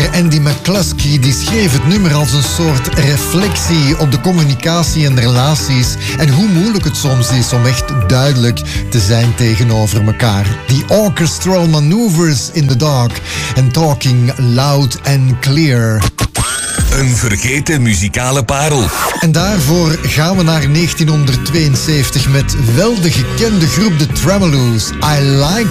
Andy McCluskey die schreef het nummer als een soort reflectie op de communicatie en de relaties en hoe moeilijk het soms is om echt duidelijk te zijn tegenover elkaar. The orchestral maneuvers in the dark and talking loud and clear. Een vergeten muzikale parel. En daarvoor gaan we naar 1972 met wel de gekende groep The Tremolo's. I Like